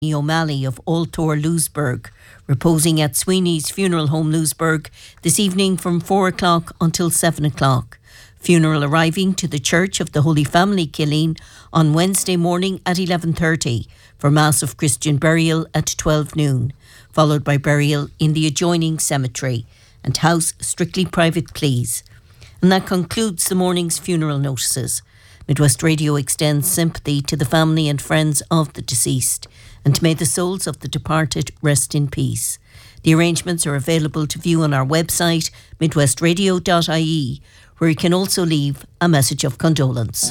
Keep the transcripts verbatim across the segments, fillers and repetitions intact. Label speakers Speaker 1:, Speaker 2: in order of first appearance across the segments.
Speaker 1: O'Malley of Old Thor Lewisburg, reposing at Sweeney's Funeral Home Lewisburg this evening from four o'clock until seven o'clock. Funeral arriving to the Church of the Holy Family, Killeen, on Wednesday morning at eleven thirty for Mass of Christian burial at twelve noon, followed by burial in the adjoining cemetery, and house strictly private, please. And that concludes the morning's funeral notices. Midwest Radio extends sympathy to the family and friends of the deceased, and may the souls of the departed rest in peace. The arrangements are available to view on our website, midwest radio dot I E, where you can also leave a message of condolence.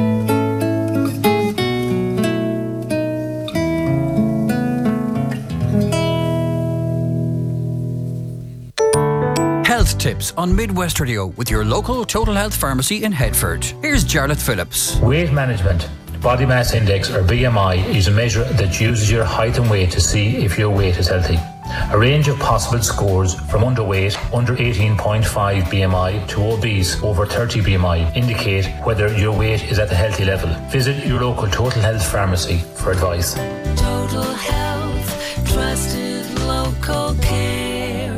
Speaker 2: Health tips on Midwest Radio with your local Total Health pharmacy in Headford. Here's Jarlath Phillips.
Speaker 3: Weight management. Body mass index, or B M I, is a measure that uses your height and weight to see if your weight is healthy. A range of possible scores from underweight, under eighteen point five B M I, to obese, over thirty B M I, indicate whether your weight is at a healthy level. Visit your local Total Health pharmacy for advice.
Speaker 4: Total Health, trusted local care.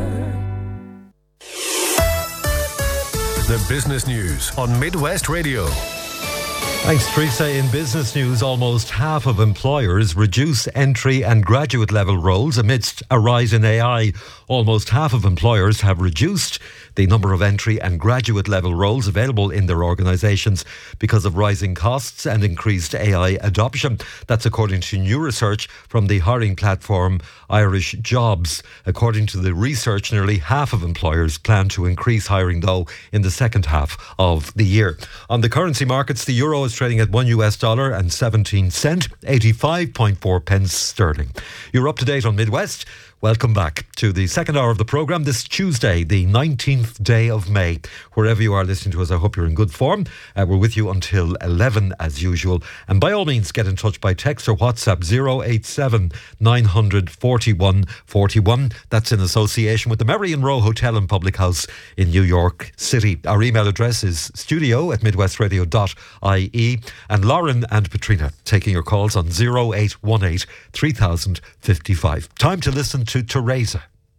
Speaker 5: The business news on Midwest Radio.
Speaker 6: Thanks, Teresa. In business news, almost half of employers reduce entry and graduate level roles amidst a rise in A I. Almost half of employers have reduced the number of entry and graduate level roles available in their organisations because of rising costs and increased A I adoption. That's according to new research from the hiring platform Irish Jobs. According to the research, nearly half of employers plan to increase hiring, though, in the second half of the year. On the currency markets, the euro is trading at one U S dollar and seventeen cent, eighty-five point four pence sterling. You're up to date on Midwest. Welcome back to the second hour of the programme this Tuesday, the nineteenth day of May. Wherever you are listening to us, I hope you're in good form. Uh, we're with you until eleven as usual. And by all means, get in touch by text or WhatsApp zero eight seven nine hundred forty-one forty-one. That's in association with the Merrion Row Hotel and Public House in New York City. Our email address is studio at midwestradio dot I E. And Lauren and Patrina taking your calls on zero eight one eight three thousand fifty-five. Time to listen to To Teresa.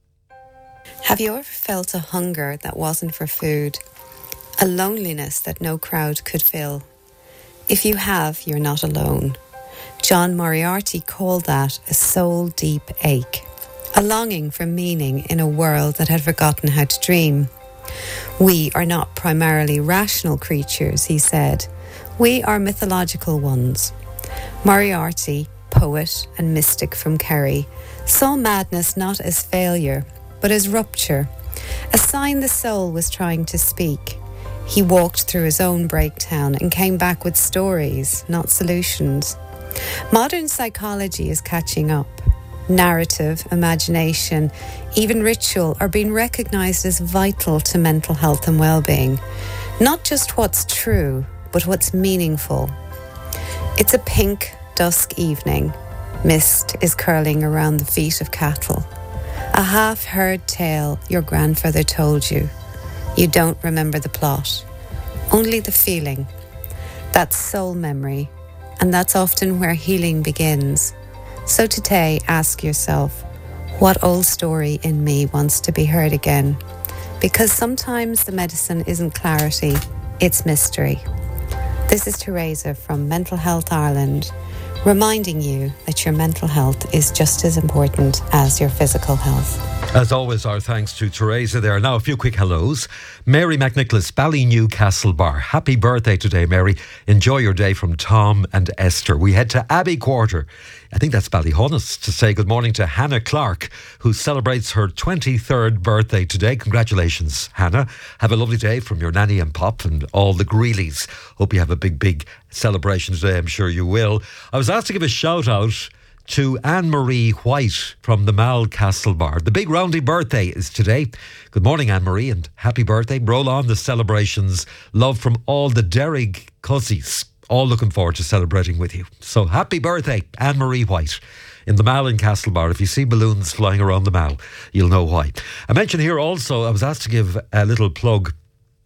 Speaker 7: Have you ever felt a hunger that wasn't for food? A loneliness that no crowd could fill? If you have, you're not alone. John Moriarty called that a soul-deep ache, a longing for meaning in a world that had forgotten how to dream. We are not primarily rational creatures, he said. We are mythological ones. Moriarty, poet and mystic from Kerry, saw madness not as failure, but as rupture, a sign the soul was trying to speak. He walked through his own breakdown and came back with stories, not solutions. Modern psychology is catching up. Narrative, imagination, even ritual are being recognised as vital to mental health and well-being. Not just what's true, but what's meaningful. It's a pink, dusk evening. Mist is curling around the feet of cattle. A half-heard tale your grandfather told you. You don't remember the plot, only the feeling. That's soul memory, and that's often where healing begins. So today, ask yourself, what old story in me wants to be heard again? Because sometimes the medicine isn't clarity, it's mystery. This is Teresa from Mental Health Ireland, reminding you that your mental health is just as important as your physical health.
Speaker 6: As always, our thanks to Teresa there. Now, a few quick hellos. Mary McNicholas, Ballynewcastle Happy birthday today, Mary. Enjoy your day from Tom and Esther. We head to Abbey Quarter, I think that's Ballyhonus, to say good morning to Hannah Clark, who celebrates her twenty-third birthday today. Congratulations, Hannah. Have a lovely day from your nanny and pop and all the Greeleys. Hope you have a big, big celebration today. I'm sure you will. I was asked to give a shout out to Anne-Marie White from the Mal Castle Bar. The big roundy birthday is today. Good morning, Anne-Marie, and happy birthday. Roll on the celebrations. Love from all the Derrig Cussies. All looking forward to celebrating with you. So happy birthday, Anne-Marie White. In the Mal in Castlebar. If you see balloons flying around the Mal, you'll know why. I mentioned here also, I was asked to give a little plug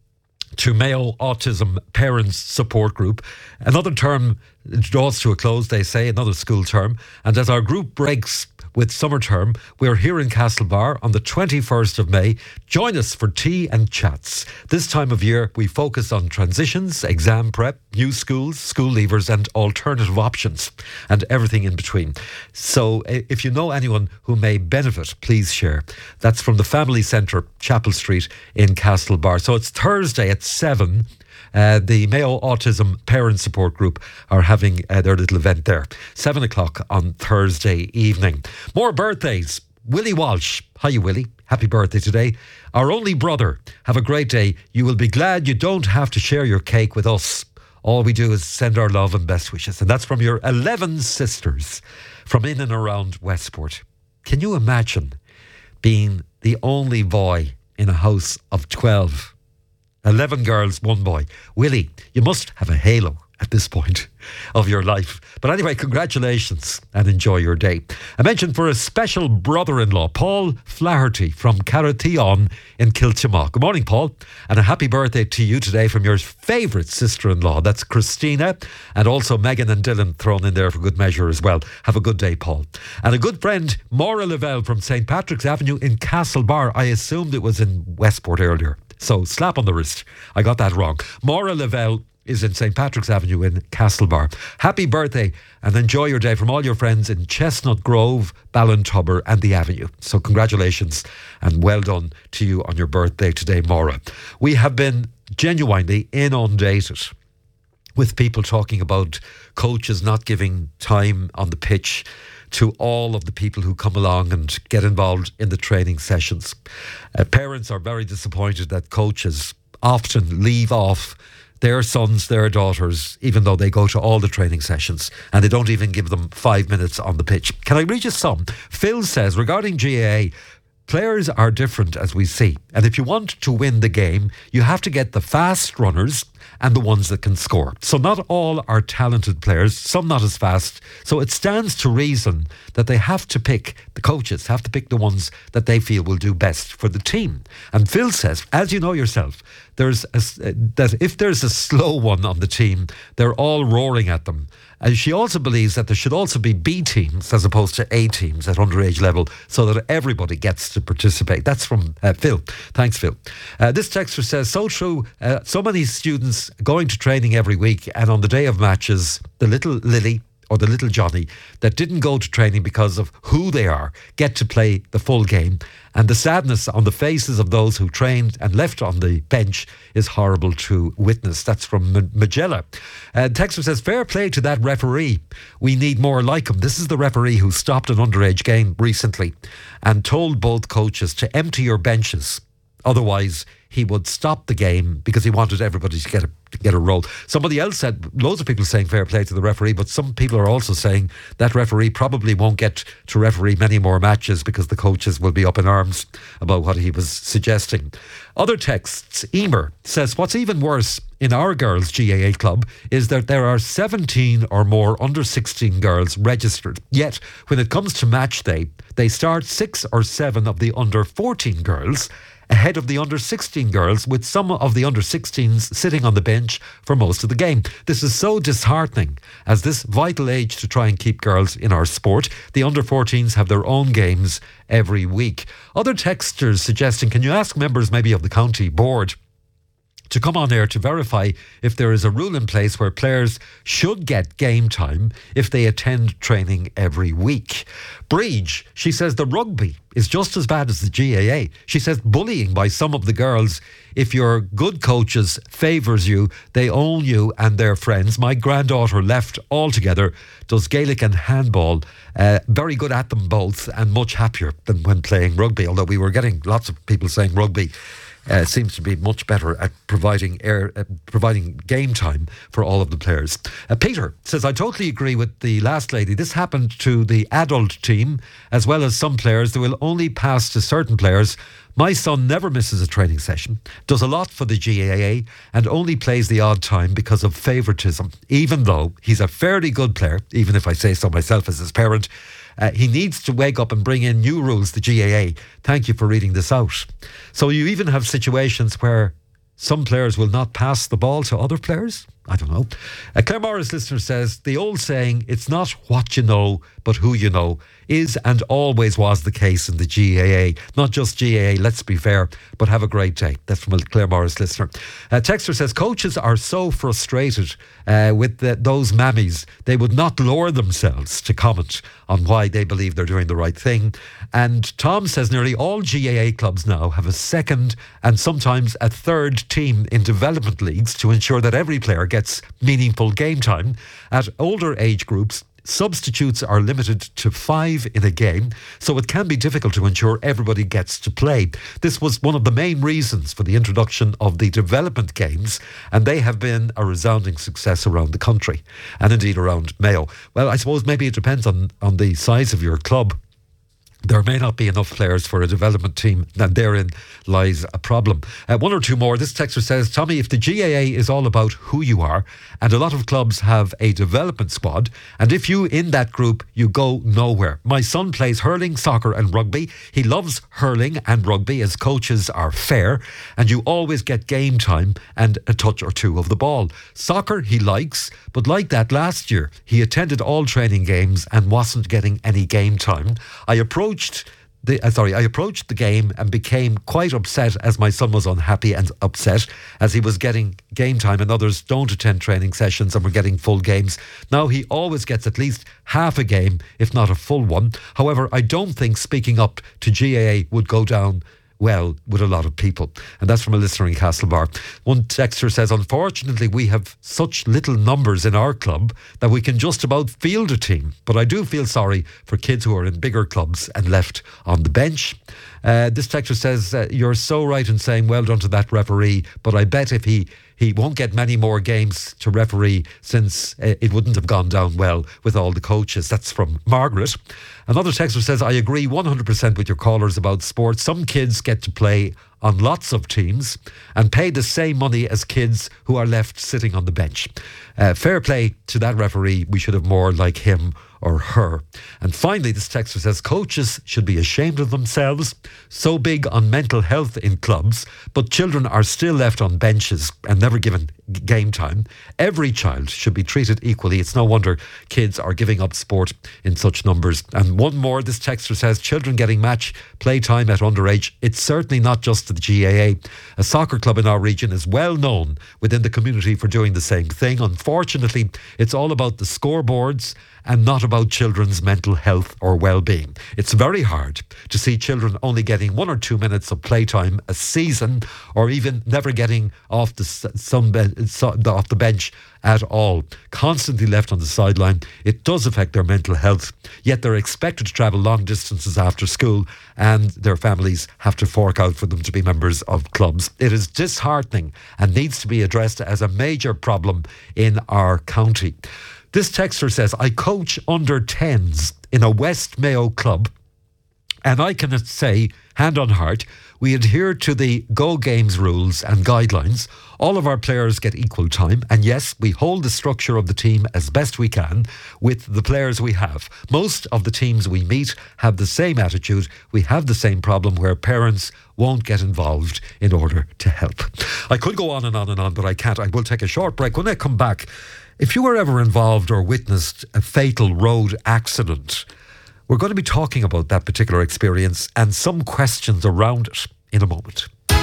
Speaker 6: to Mayo Autism Parents Support Group. Another term draws to a close, they say, another school term. And as our group breaks with summer term, we're here in Castlebar on the twenty-first of May. Join us for tea and chats. This time of year, we focus on transitions, exam prep, new schools, school leavers and alternative options and everything in between. So if you know anyone who may benefit, please share. That's from the Family Centre, Chapel Street in Castlebar. So it's Thursday at seven. Uh, the Mayo Autism Parent Support Group are having uh, their little event there. Seven o'clock on Thursday evening. More birthdays. Willie Walsh. Hiya, Willie. Happy birthday today. Our only brother. Have a great day. You will be glad you don't have to share your cake with us. All we do is send our love and best wishes. And that's from your eleven sisters from in and around Westport. Can you imagine being the only boy in a house of twelve? eleven girls, one boy. Willie, you must have a halo at this point of your life. But anyway, congratulations and enjoy your day. I mentioned for a special brother-in-law, Paul Flaherty from Carratheon in Kiltimagh. Good morning, Paul, and a happy birthday to you today from your favourite sister-in-law. That's Christina, and also Megan and Dylan thrown in there for good measure as well. Have a good day, Paul. And a good friend, Maura Lavelle from Saint Patrick's Avenue in Castlebar. I assumed it was in Westport earlier. So slap on the wrist. I got that wrong. Maura Lavelle is in Saint Patrick's Avenue in Castlebar. Happy birthday and enjoy your day from all your friends in Chestnut Grove, Ballintubber and the Avenue. So congratulations and well done to you on your birthday today, Maura. We have been genuinely inundated with people talking about coaches not giving time on the pitch to all of the people who come along and get involved in the training sessions. Uh, parents are very disappointed that coaches often leave off their sons, their daughters, even though they go to all the training sessions, and they don't even give them five minutes on the pitch. Can I read you some? Phil says, regarding G A A, players are different as we see, and if you want to win the game, you have to get the fast runners and the ones that can score. So not all are talented players, some not as fast. So it stands to reason that they have to pick, the coaches have to pick the ones that they feel will do best for the team. And Phil says, as you know yourself, there's a, that if there's a slow one on the team, they're all roaring at them. And she also believes that there should also be B teams as opposed to A teams at underage level so that everybody gets to participate. That's from uh, Phil. Thanks, Phil. Uh, this texter says, so true. Uh, so many students going to training every week, and on the day of matches, the little Lily or the little Johnny that didn't go to training because of who they are get to play the full game. And the sadness on the faces of those who trained and left on the bench is horrible to witness. That's from M- Magella. Uh, Texter says, fair play to that referee. We need more like him. This is the referee who stopped an underage game recently and told both coaches to empty your benches. Otherwise, he would stop the game because he wanted everybody to get a to get a role. Somebody else said, loads of people saying fair play to the referee, but some people are also saying that referee probably won't get to referee many more matches because the coaches will be up in arms about what he was suggesting. Other texts, Emer says, what's even worse in our girls' G A A club is that there are seventeen or more under sixteen girls registered. Yet, when it comes to match day, they start six or seven of the under fourteen girls ahead of the under sixteen girls, with some of the under sixteens sitting on the bench for most of the game. This is so disheartening, as this vital age to try and keep girls in our sport. The under fourteens have their own games every week. Other texters suggesting, can you ask members maybe of the county board to come on air to verify if there is a rule in place where players should get game time if they attend training every week. Breege, she says the rugby is just as bad as the G A A. She says bullying by some of the girls, if your good coaches favours you, they own you and their friends. My granddaughter left altogether, does Gaelic and handball, uh, very good at them both and much happier than when playing rugby, although we were getting lots of people saying rugby Uh, seems to be much better at providing air, uh, providing game time for all of the players. Uh, Peter says, I totally agree with the last lady. This happened to the adult team as well as some players. They will only pass to certain players. My son never misses a training session, does a lot for the G A A and only plays the odd time because of favouritism, even though he's a fairly good player, even if I say so myself as his parent. Uh, he needs to wake up and bring in new rules, the G A A. Thank you for reading this out. So you even have situations where some players will not pass the ball to other players? I don't know. A Claire Morris listener says, the old saying, it's not what you know, but who you know, is and always was the case in the G A A. Not just G A A, let's be fair, but have a great day. That's from a Claire Morris listener. Uh, Texter says, coaches are so frustrated uh, with the, those mammies, they would not lower themselves to comment on why they believe they're doing the right thing. And Tom says nearly all G A A clubs now have a second and sometimes a third team in development leagues to ensure that every player gets meaningful game time. At older age groups, substitutes are limited to five in a game, so it can be difficult to ensure everybody gets to play. This was one of the main reasons for the introduction of the development games, and they have been a resounding success around the country, and indeed around Mayo. Well, I suppose maybe it depends on, on the size of your club. There may not be enough players for a development team, and therein lies a problem. Uh, one or two more. This texter says, Tommy, if the G A A is all about who you are, and a lot of clubs have a development squad, and if you in that group, you go nowhere. My son plays hurling, soccer and rugby. He loves hurling and rugby as coaches are fair, and you always get game time and a touch or two of the ball. Soccer he likes, but like that last year, he attended all training games and wasn't getting any game time. I approached The, uh, sorry, I approached the game and became quite upset as my son was unhappy and upset as he was getting game time and others don't attend training sessions and were getting full games. Now he always gets at least half a game, if not a full one. However, I don't think speaking up to G A A would go down well with a lot of people. And that's from a listener in Castlebar. One texter says, unfortunately, we have such little numbers in our club that we can just about field a team. But I do feel sorry for kids who are in bigger clubs and left on the bench. Uh, this texter says, uh, you're so right in saying well done to that referee, but I bet if he He won't get many more games to referee since uh, it wouldn't have gone down well with all the coaches. That's from Margaret. Another texter says, I agree one hundred percent with your callers about sports. Some kids get to play on lots of teams and pay the same money as kids who are left sitting on the bench. Uh, fair play to that referee. We should have more like him or her. And finally, this texter says, coaches should be ashamed of themselves, so big on mental health in clubs, but children are still left on benches and never given game time. Every child should be treated equally. It's no wonder kids are giving up sport in such numbers. And one more, this texter says, children getting match play time at underage. It's certainly not just the G A A. A soccer club in our region is well known within the community for doing the same thing. Unfortunately, it's all about the scoreboards and not about children's mental health or well-being. It's very hard to see children only getting one or two minutes of playtime a season, or even never getting off the some off the bench at all. Constantly left on the sideline. It does affect their mental health. Yet they're expected to travel long distances after school, and their families have to fork out for them to be members of clubs. It is disheartening and needs to be addressed as a major problem in our county. This texter says, I coach under tens in a West Mayo club, and I can say, hand on heart, we adhere to the Go Games rules and guidelines. All of our players get equal time, and yes, we hold the structure of the team as best we can with the players we have. Most of the teams we meet have the same attitude. We have the same problem where parents won't get involved in order to help. I could go on and on and on, but I can't. I will take a short break. When I come back, if you were ever involved or witnessed a fatal road accident, we're going to be talking about that particular experience and some questions around it in a moment.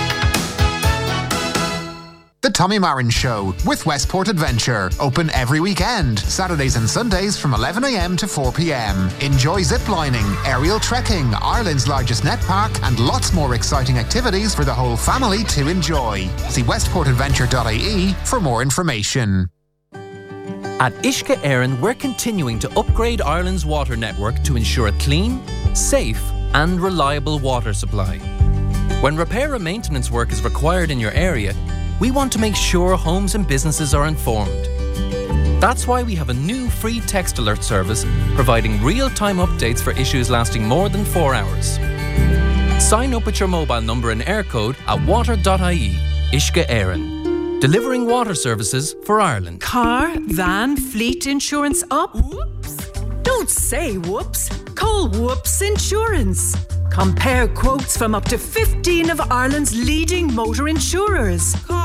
Speaker 8: The Tommy Marin Show with Westport Adventure. Open every weekend, Saturdays and Sundays from eleven a m to four p m. Enjoy ziplining, aerial trekking, Ireland's largest net park, and lots more exciting activities for the whole family to enjoy. See westport adventure dot I E for more information.
Speaker 9: At Uisce Éireann, we're continuing to upgrade Ireland's water network to ensure a clean, safe and reliable water supply. When repair and maintenance work is required in your area, we want to make sure homes and businesses are informed. That's why we have a new free text alert service providing real-time updates for issues lasting more than four hours. Sign up with your mobile number and air code at water dot I E. Uisce Éireann. Delivering water services for Ireland.
Speaker 10: Car, van, fleet insurance up? Whoops. Don't say whoops. Call Whoops Insurance. Compare quotes from up to fifteen of Ireland's leading motor insurers. Call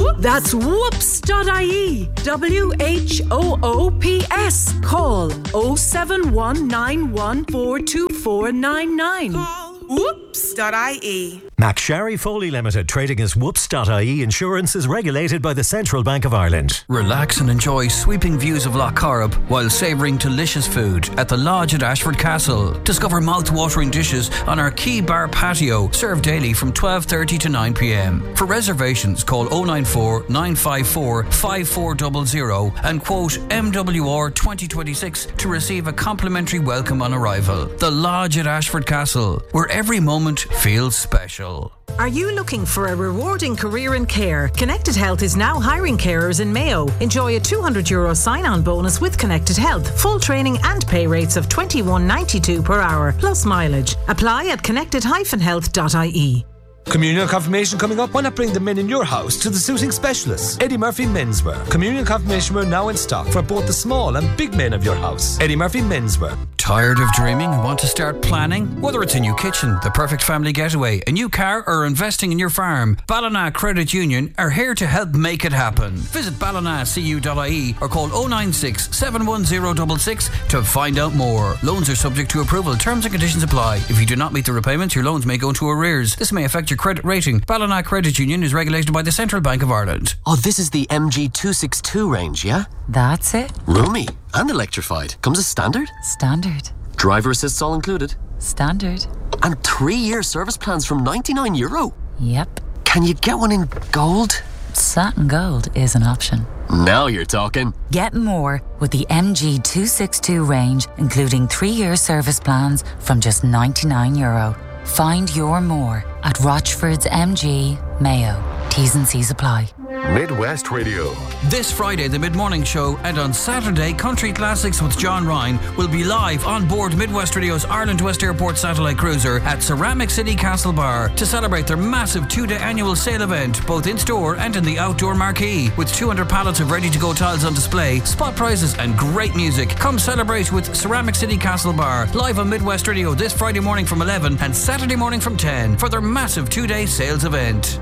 Speaker 10: That's whoops dot I E. W H O O P S. Call oh seven one nine one four two four nine nine.
Speaker 11: whoops dot I E.
Speaker 12: McSherry Foley Limited, trading as whoops dot I E Insurance, is regulated by the Central Bank of Ireland.
Speaker 2: Relax and enjoy sweeping views of Loch Corrib while savouring delicious food at the Lodge at Ashford Castle. Discover mouth-watering dishes on our Key Bar patio, served daily from twelve thirty to nine p m. For reservations, call oh nine four, nine five four, five four zero zero and quote M W R twenty twenty-six to receive a complimentary welcome on arrival. The Lodge at Ashford Castle, where every moment feels special.
Speaker 10: Are you looking for a rewarding career in care? Connected Health is now hiring carers in Mayo. Enjoy a two hundred euro sign-on bonus with Connected Health. Full training and pay rates of twenty-one ninety-two per hour, plus mileage. Apply at connected dash health dot I E.
Speaker 13: Communion confirmation coming up. Why not bring the men in your house to the suiting specialists? Eddie Murphy Menswear. Communion confirmation wear now in stock for both the small and big men of your house. Eddie Murphy Menswear.
Speaker 2: Tired of dreaming and want to start planning? Whether it's a new kitchen, the perfect family getaway, a new car, or investing in your farm, Ballina Credit Union are here to help make it happen. Visit ballina c u dot I E or call oh nine six, seven one zero six six to find out more. Loans are subject to approval. Terms and conditions apply. If you do not meet the repayments, your loans may go into arrears. This may affect your credit rating. Ballina Credit Union is regulated by the Central Bank of Ireland.
Speaker 14: Oh, this is the M G two sixty-two range, yeah?
Speaker 15: That's it.
Speaker 14: Roomy and electrified. Comes as standard?
Speaker 15: Standard.
Speaker 14: Driver assists all included?
Speaker 15: Standard.
Speaker 14: And three-year service plans from ninety-nine euro?
Speaker 15: Yep.
Speaker 14: Can you get one in gold?
Speaker 15: Satin gold is an option.
Speaker 14: Now you're talking.
Speaker 15: Get more with the M G two sixty-two range, including three-year service plans from just ninety-nine euro. Find your more at Rochford's M G, Mayo. T's and C's apply.
Speaker 5: Midwest Radio.
Speaker 2: This Friday, the Mid-Morning Show, and on Saturday, Country Classics with John Ryan will be live on board Midwest Radio's Ireland West Airport satellite cruiser at Ceramic City Castle Bar to celebrate their massive two-day annual sale event, both in-store and in the outdoor marquee. With two hundred pallets of ready-to-go tiles on display, spot prizes and great music. Come celebrate with Ceramic City Castle Bar, live on Midwest Radio this Friday morning from eleven and Saturday morning from ten for their massive two-day sales event.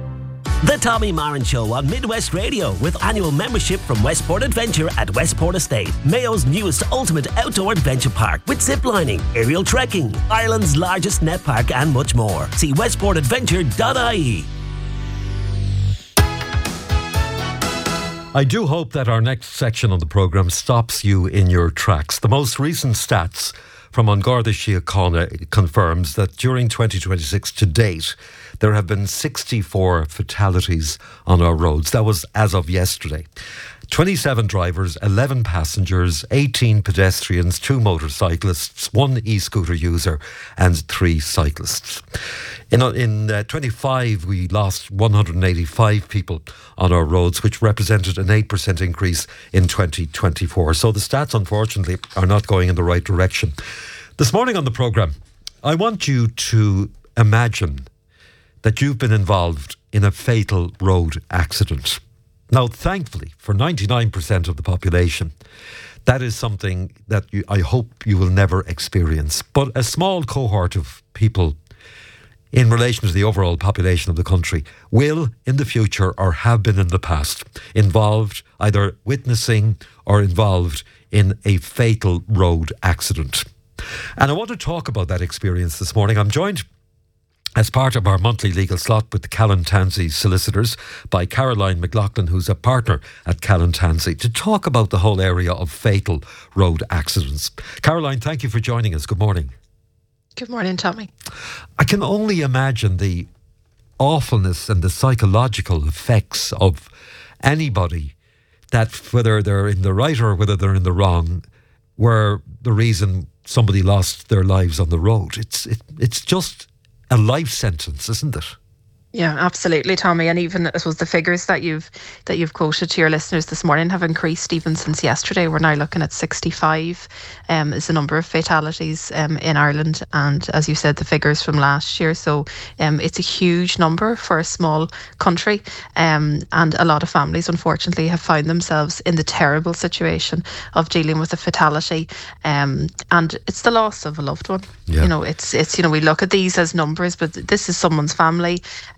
Speaker 16: The Tommy Marin Show on Midwest Radio, with annual membership from Westport Adventure at Westport Estate, Mayo's newest ultimate outdoor adventure park, with zip lining, aerial trekking, Ireland's largest net park, and much more. See westport adventure dot I E.
Speaker 6: I do hope that our next section on the programme stops you in your tracks. The most recent stats from An Garda Síochána confirms that during twenty twenty-six to date, there have been sixty-four fatalities on our roads. That was as of yesterday. twenty-seven drivers, eleven passengers, eighteen pedestrians, two motorcyclists, one e-scooter user and three cyclists. In, in uh, twenty-five, we lost one hundred eighty-five people on our roads, which represented an eight percent increase in twenty twenty-four. So the stats, unfortunately, are not going in the right direction. This morning on the programme, I want you to imagine that you've been involved in a fatal road accident. Now, thankfully, for ninety-nine percent of the population, that is something that you, I hope you will never experience. But a small cohort of people in relation to the overall population of the country will, in the future, or have been in the past, involved either witnessing or involved in a fatal road accident. And I want to talk about that experience this morning. I'm joined as part of our monthly legal slot with the Callan Tansey solicitors by Caroline McLaughlin, who's a partner at Callan Tansey, to talk about the whole area of fatal road accidents. Caroline, thank you for joining us. Good morning.
Speaker 17: Good morning, Tommy.
Speaker 6: I can only imagine the awfulness and the psychological effects of anybody that, whether they're in the right or whether they're in the wrong, were the reason somebody lost their lives on the road. It's it, it's just a life sentence, isn't it?
Speaker 17: Yeah, absolutely, Tommy. And even, I suppose, the figures that you've that you've quoted to your listeners this morning have increased even since yesterday. We're now looking at sixty-five um, is the number of fatalities um, in Ireland. And as you said, the figures from last year. So um, it's a huge number for a small country. Um, and a lot of families, unfortunately, have found themselves in the terrible situation of dealing with a fatality. Um, and it's the loss of a loved one. Yeah. You know, it's, it's, you know, we look at these as numbers, but this is someone's family.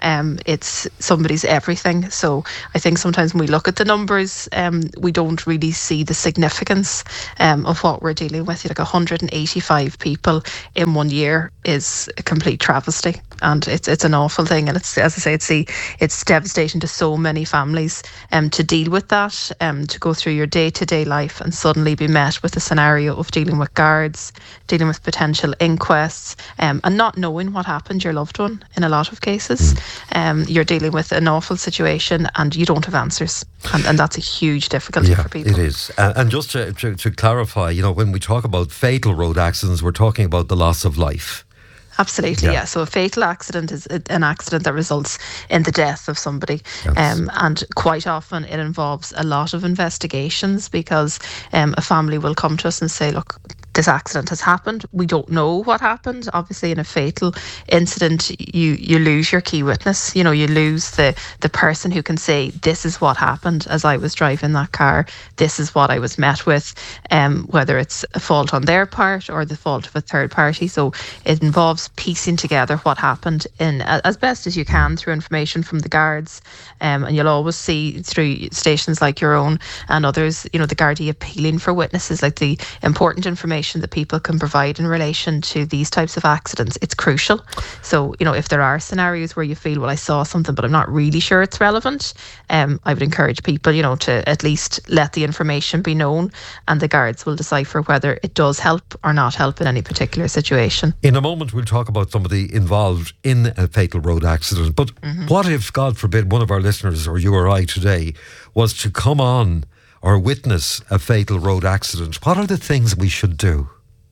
Speaker 17: Um, it's somebody's everything. So I think sometimes when we look at the numbers, um, we don't really see the significance um, of what we're dealing with. Like one hundred eighty-five people in one year is a complete travesty, and it's it's an awful thing. And it's, as I say, it's the, it's devastating to so many families um, to deal with that, um, to go through your day-to-day life and suddenly be met with a scenario of dealing with guards, dealing with potential inquests, um, and not knowing what happened to your loved one in a lot of cases. Mm. Um, you're dealing with an awful situation and you don't have answers. And, and that's a huge difficulty
Speaker 6: yeah,
Speaker 17: for people.
Speaker 6: It is. Uh, and just to, to, to clarify, you know, when we talk about fatal road accidents, we're talking about the loss of life.
Speaker 17: Absolutely, yeah.
Speaker 6: yeah.
Speaker 17: So a fatal accident is an accident that results in the death of somebody.
Speaker 6: Yes.
Speaker 17: Um, and quite often it involves a lot of investigations, because um, a family will come to us and say, look, this accident has happened. We don't know what happened. Obviously, in a fatal incident, you you lose your key witness. You know, you lose the, the person who can say, this is what happened as I was driving that car. This is what I was met with, um, whether it's a fault on their part or the fault of a third party. So it involves piecing together what happened in as best as you can through information from the guards. Um, and you'll always see through stations like your own and others, you know, the Gardaí appealing for witnesses, like the important information that people can provide in relation to these types of accidents. It's crucial. So, you know, if there are scenarios where you feel, well, I saw something, but I'm not really sure it's relevant, um, I would encourage people, you know, to at least let the information be known, and the guards will decipher whether it does help or not help in any particular situation.
Speaker 6: In a moment, we'll talk about somebody involved in a fatal road accident. But mm-hmm. what if, God forbid, one of our listeners or you or I today was to come on or witness a fatal road accident? What are the things we should do?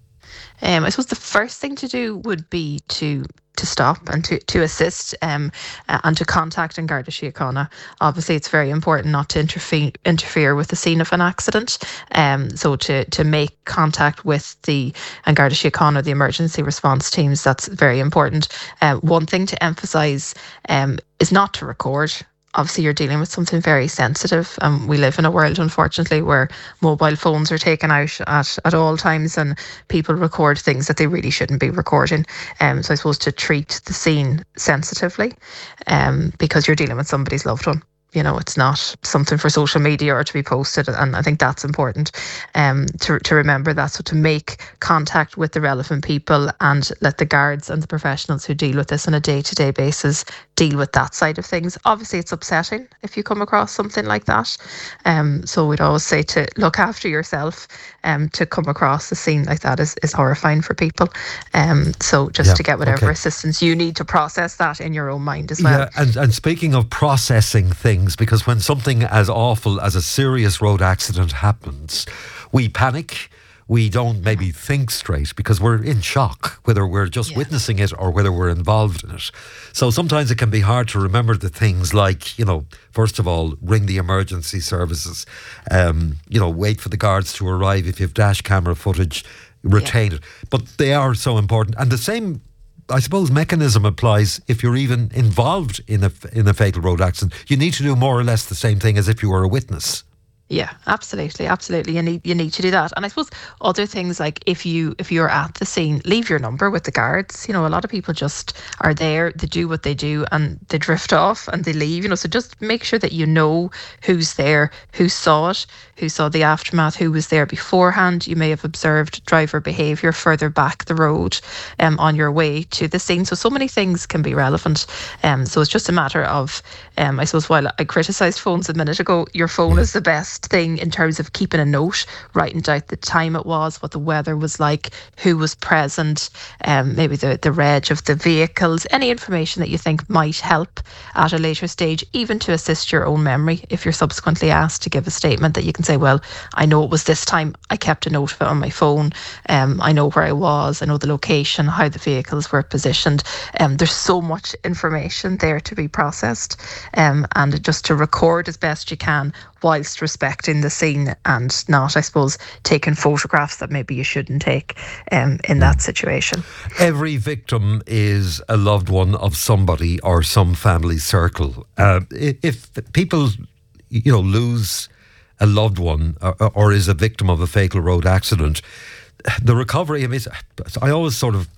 Speaker 17: Um, I suppose the first thing to do would be to to stop and to, to assist um, and to contact An Garda Síochána. Obviously, it's very important not to interfere interfere with the scene of an accident. Um, so to, to make contact with the An Garda Síochána, the emergency response teams, that's very important. Uh, one thing to emphasise um, is not to record. Obviously, you're dealing with something very sensitive. Um, we live in a world, unfortunately, where mobile phones are taken out at, at all times and people record things that they really shouldn't be recording. Um, so I suppose to treat the scene sensitively, um, because you're dealing with somebody's loved one. You know, it's not something for social media or to be posted, and I think that's important um, to to remember that. So to make contact with the relevant people and let the guards and the professionals who deal with this on a day-to-day basis deal with that side of things. Obviously, it's upsetting if you come across something like that. Um, so we'd always say to look after yourself. Um, to come across a scene like that is, is horrifying for people. Um, so just
Speaker 6: yeah,
Speaker 17: to get whatever
Speaker 6: okay.
Speaker 17: assistance you need to process that in your own mind as well.
Speaker 6: Yeah, and, and speaking of processing things, because when something as awful as a serious road accident happens, we panic. We don't maybe think straight because we're in shock, whether we're just yeah. witnessing it or whether we're involved in it. So sometimes it can be hard to remember the things like, you know, first of all, ring the emergency services, um, you know, wait for the guards to arrive. If you have dash camera footage, retain yeah. it. But they are so important. And the same, I suppose, mechanism applies if you're even involved in a, in a fatal road accident. You need to do more or less the same thing as if you were a witness.
Speaker 17: Yeah, absolutely, absolutely. You need you need to do that. And I suppose other things like if you if you're at the scene, leave your number with the guards. You know, a lot of people just are there, they do what they do and they drift off and they leave, you know, so just make sure that you know who's there, who saw it, who saw the aftermath, who was there beforehand. You may have observed driver behaviour further back the road um, on your way to the scene. So, so many things can be relevant. Um, so it's just a matter of, um, I suppose, while I criticised phones a minute ago, your phone is the best thing in terms of keeping a note, writing down the time it was, what the weather was like, who was present, um, maybe the, the reg of the vehicles, any information that you think might help at a later stage, even to assist your own memory. If you're subsequently asked to give a statement, that you can say, well, I know it was this time, I kept a note of it on my phone, um, I know where I was, I know the location, how the vehicles were positioned. Um, there's so much information there to be processed, um, and just to record as best you can whilst respecting the scene and not, I suppose, taking photographs that maybe you shouldn't take um, in that situation.
Speaker 6: Every victim is a loved one of somebody or some family circle. Uh, if people, you know, lose a loved one or, or is a victim of a fatal road accident, the recovery, I mean, I always sort of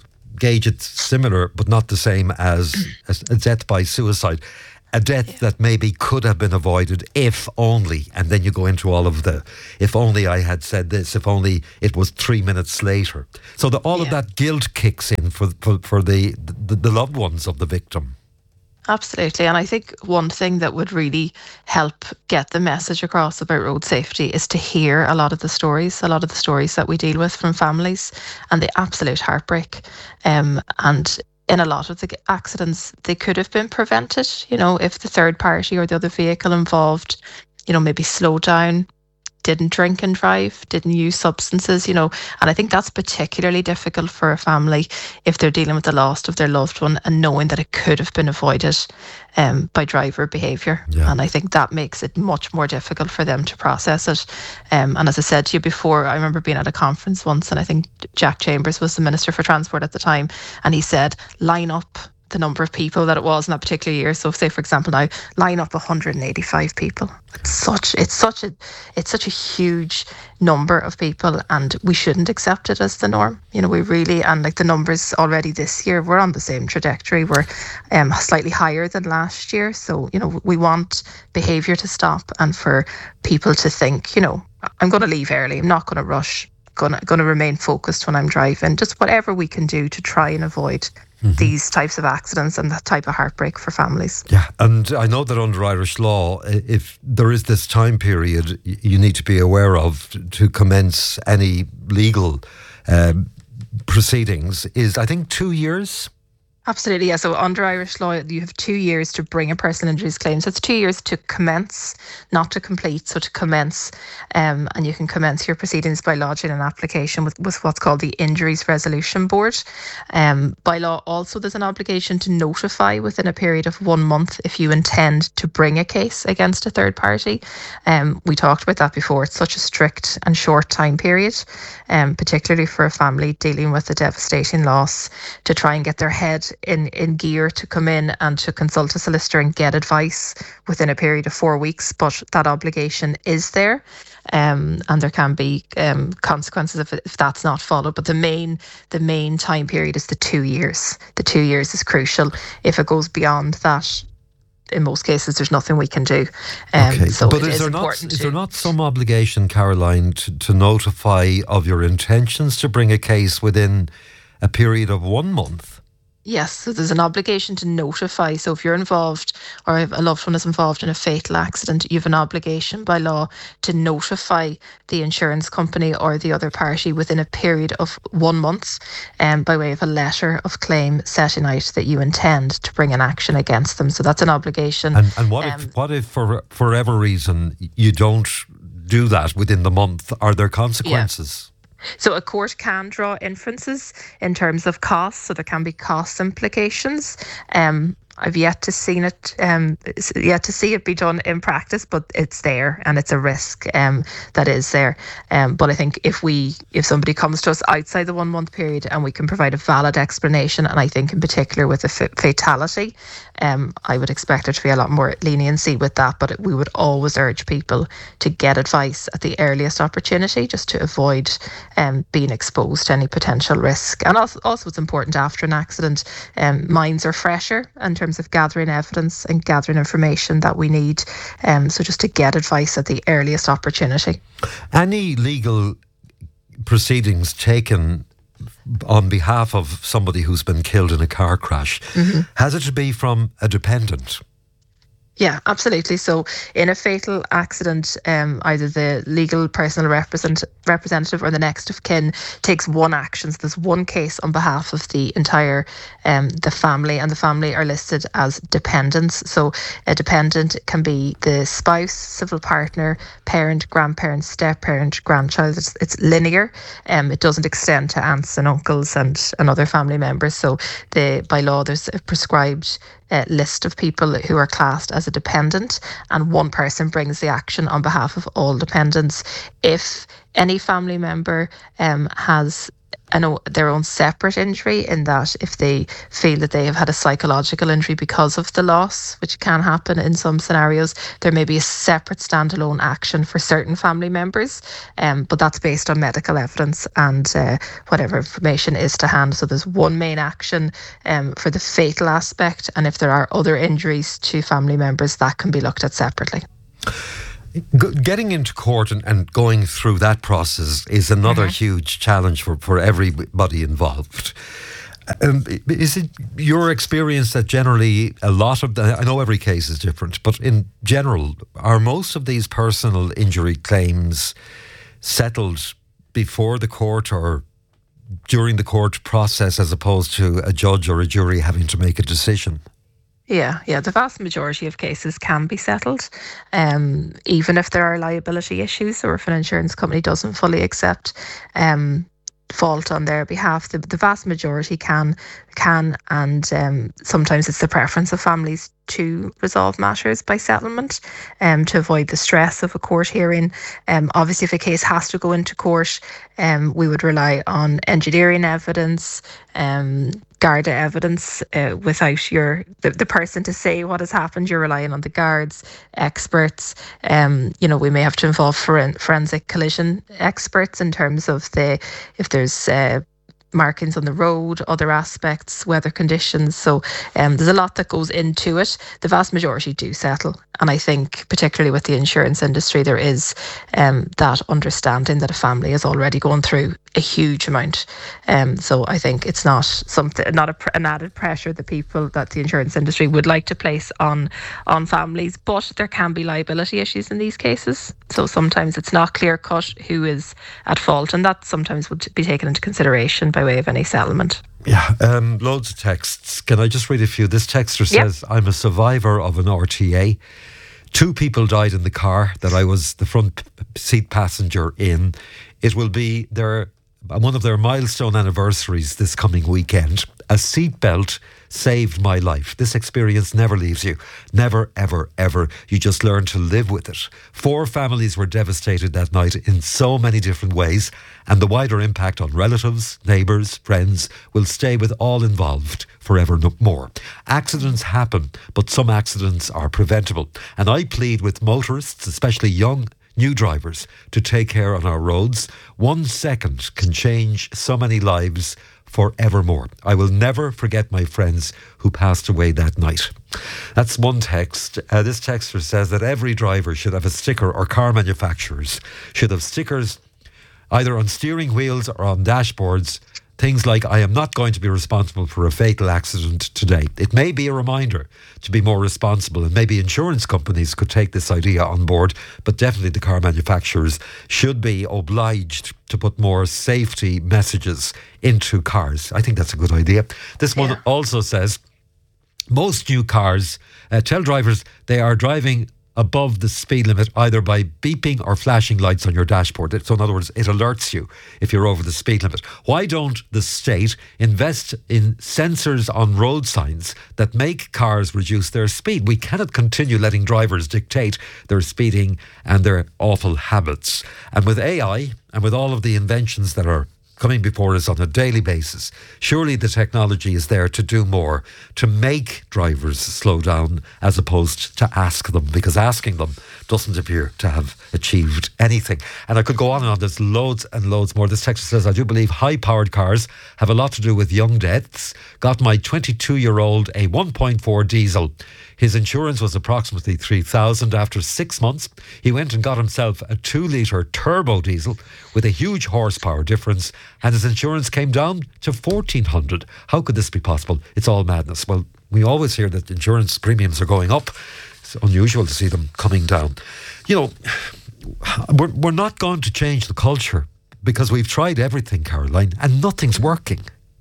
Speaker 6: gauge it similar, but not the same as, as a death by suicide. A death yeah. that maybe could have been avoided if only, and then you go into all of the, if only I had said this, if only it was three minutes later. So the, all yeah. of that guilt kicks in for for, for the, the, the loved ones of the victim.
Speaker 17: Absolutely. And I think one thing that would really help get the message across about road safety is to hear a lot of the stories, a lot of the stories that we deal with from families, and the absolute heartbreak. Um, and in a lot of the accidents, they could have been prevented, you know, if the third party or the other vehicle involved, you know, maybe slowed down, didn't drink and drive, didn't use substances, you know. And I think that's particularly difficult for a family if they're dealing with the loss of their loved one and knowing that it could have been avoided um, by driver behaviour. Yeah. And I think that makes it much more difficult for them to process it. Um, and as I said to you before, I remember being at a conference once, and I think Jack Chambers was the Minister for Transport at the time, and he said, line up the number of people that it was in that particular year. So say, for example, now line up one hundred eighty-five people. It's such it's such a it's such a huge number of people, and we shouldn't accept it as the norm. You know, we really, and like the numbers already this year, we're on the same trajectory. We're um, slightly higher than last year. So, you know, we want behaviour to stop and for people to think, you know, I'm going to leave early. I'm not going to rush. Going to, going to remain focused when I'm driving. Just whatever we can do to try and avoid Mm-hmm. these types of accidents and that type of heartbreak for families.
Speaker 6: Yeah, and I know that under Irish law, if there is this time period you need to be aware of to commence any legal um, proceedings is, I think, two years.
Speaker 17: Absolutely, yeah. So under Irish law, you have two years to bring a personal injuries claim. So it's two years to commence, not to complete. So to commence, um, and you can commence your proceedings by lodging an application with, with what's called the Injuries Resolution Board. Um, by law, also there's an obligation to notify within a period of one month if you intend to bring a case against a third party. Um, we talked about that before. It's such a strict and short time period, um, particularly for a family dealing with a devastating loss, to try and get their head in in gear to come in and to consult a solicitor and get advice within a period of four weeks. But that obligation is there, um, and there can be um, consequences if, if that's not followed. But the main the main time period is the two years. The two years is crucial. If it goes beyond that, in most cases, there's nothing we can do. Um,
Speaker 6: okay,
Speaker 17: so
Speaker 6: but
Speaker 17: it
Speaker 6: is,
Speaker 17: is
Speaker 6: there not,
Speaker 17: important
Speaker 6: is
Speaker 17: to,
Speaker 6: there not some obligation, Caroline, to, to notify of your intentions to bring a case within a period of one month?
Speaker 17: Yes, so there's an obligation to notify. So if you're involved or if a loved one is involved in a fatal accident, you have an obligation by law to notify the insurance company or the other party within a period of one month um, by way of a letter of claim setting out that you intend to bring an action against them. So that's an obligation.
Speaker 6: And, and what,
Speaker 17: um,
Speaker 6: if, what if for, for whatever reason you don't do that within the month? Are there consequences?
Speaker 17: Yeah. So a court can draw inferences in terms of costs, so there can be cost implications. Um, I've yet to seen it, um, yet to see it be done in practice, but it's there and it's a risk um, that is there. Um, but I think if we, if somebody comes to us outside the one month period and we can provide a valid explanation, and I think in particular with a f- fatality, um, I would expect there to be a lot more leniency with that. But it, we would always urge people to get advice at the earliest opportunity, just to avoid um, being exposed to any potential risk. And also, also it's important after an accident, um, minds are fresher in terms of gathering evidence and gathering information that we need. Um, so just to get advice at the earliest opportunity.
Speaker 6: Any legal proceedings taken on behalf of somebody who's been killed in a car crash, mm-hmm. has it to be from a dependent?
Speaker 17: Yeah, absolutely. So in a fatal accident, um, either the legal personal represent- representative or the next of kin takes one action. So there's one case on behalf of the entire um, the family, and the family are listed as dependents. So a dependent can be the spouse, civil partner, parent, grandparent, step-parent, grandchild. It's, it's linear. Um, it doesn't extend to aunts and uncles and, and other family members. So the by law, there's a prescribed Uh, list of people who are classed as a dependent, and one person brings the action on behalf of all dependents. If any family member um, has an, o- their own separate injury, in that if they feel that they have had a psychological injury because of the loss, which can happen in some scenarios, there may be a separate standalone action for certain family members, um, but that's based on medical evidence and uh, whatever information is to hand. So there's one main action um, for the fatal aspect, and if there are other injuries to family members, that can be looked at separately.
Speaker 6: Getting into court and, and going through that process is another mm-hmm. huge challenge for, for everybody involved. Um, is it your experience that generally a lot of the, I know every case is different, but in general, are most of these personal injury claims settled before the court or during the court process, as opposed to a judge or a jury having to make a decision?
Speaker 17: Yeah, yeah. The vast majority of cases can be settled, um, even if there are liability issues or if an insurance company doesn't fully accept um, fault on their behalf. The, the vast majority can, can, and um, sometimes it's the preference of families to resolve matters by settlement, um, to avoid the stress of a court hearing. Um, obviously, if a case has to go into court, um, we would rely on engineering evidence, um, Garda evidence. Uh, without your the, the person to say what has happened, you're relying on the guards, experts. Um, you know, we may have to involve foren- forensic collision experts in terms of the if there's uh, markings on the road, other aspects, weather conditions. So um, there's a lot that goes into it. The vast majority do settle. And I think particularly with the insurance industry, there is um, that understanding that a family is already going through a huge amount. Um, so I think it's not something, not a, an added pressure that people, that the insurance industry would like to place on, on families. But there can be liability issues in these cases. So sometimes it's not clear cut who is at fault. And that sometimes would be taken into consideration by way of any settlement.
Speaker 6: Yeah, um, loads of texts. Can I just read a few? This texter says, yep. I'm a survivor of an R T A. Two people died in the car that I was the front seat passenger in. It will be their one of their milestone anniversaries this coming weekend. A seatbelt saved my life. This experience never leaves you. Never, ever, ever. You just learn to live with it. Four families were devastated that night in so many different ways, and the wider impact on relatives, neighbours, friends will stay with all involved forevermore. Accidents happen, but some accidents are preventable. And I plead with motorists, especially young new drivers, to take care on our roads. One second can change so many lives forevermore. I will never forget my friends who passed away that night. That's one text. Uh, this texter says that every driver should have a sticker, or car manufacturers should have stickers either on steering wheels or on dashboards. Things like, I am not going to be responsible for a fatal accident today. It may be a reminder to be more responsible, and maybe insurance companies could take this idea on board, but definitely the car manufacturers should be obliged to put more safety messages into cars. I think that's a good idea. This yeah. one also says, most new cars uh, tell drivers they are driving above the speed limit either by beeping or flashing lights on your dashboard. So in other words, it alerts you if you're over the speed limit. Why don't the state invest in sensors on road signs that make cars reduce their speed? We cannot continue letting drivers dictate their speeding and their awful habits. And with A I and with all of the inventions that are coming before us on a daily basis, surely the technology is there to do more, to make drivers slow down as opposed to ask them, because asking them doesn't appear to have achieved anything. And I could go on and on. There's loads and loads more. This text says, I do believe high-powered cars have a lot to do with young deaths. Got my twenty-two-year-old a one point four diesel. His insurance was approximately three thousand. After six months, he went and got himself a two-litre turbo diesel with a huge horsepower difference, and his insurance came down to fourteen hundred. How could this be possible? It's all madness. Well, we always hear that insurance premiums are going up. It's unusual to see them coming down. You know, we're, we're not going to change the culture because we've tried everything, Caroline, and nothing's working.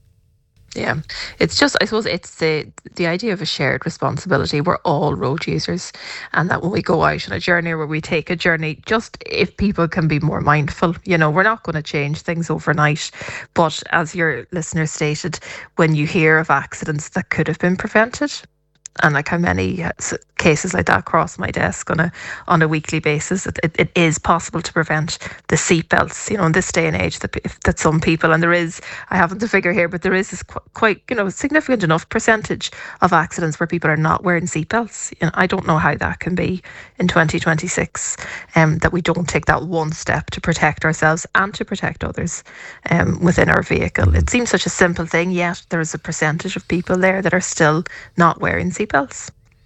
Speaker 17: Yeah, it's just, I suppose it's the the idea of a shared responsibility. We're all road users, and that when we go out on a journey or where we take a journey, just if people can be more mindful, you know, we're not going to change things overnight. But as your listener stated, when you hear of accidents that could have been prevented, and like how many uh, cases like that cross my desk on a on a weekly basis. It, it, it is possible to prevent the seatbelts, you know, in this day and age that that some people, and there is, I haven't the figure here, but there is this qu- quite, you know, significant enough percentage of accidents where people are not wearing seatbelts. You know, I don't know how that can be in twenty twenty-six, um, that we don't take that one step to protect ourselves and to protect others um, within our vehicle. It seems such a simple thing, yet there is a percentage of people there that are still not wearing seatbelts.